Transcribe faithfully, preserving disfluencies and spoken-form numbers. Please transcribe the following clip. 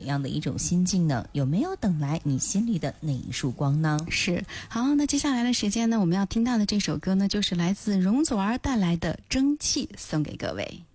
样的一种心境呢？有没有等来你心里的那一束光呢？ 是。好，那接下来的时间呢，我们要听到的这首歌呢，就是来自容祖儿带来的《蒸汽》，送给各位。